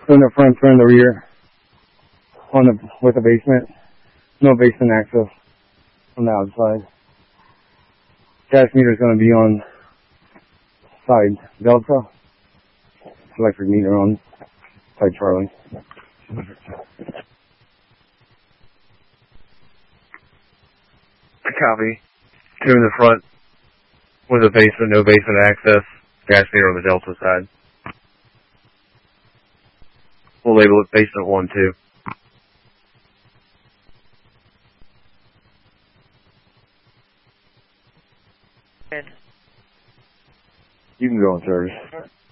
Two in the front, two in the rear. With the basement. No basement access on the outside. Gas meter is going to be on side Delta. Electric meter on side Charlie. Copy. Two in the front with a basement, no basement access. Gas meter on the Delta side. We'll label it basement 1, 2. Good. You can go on service.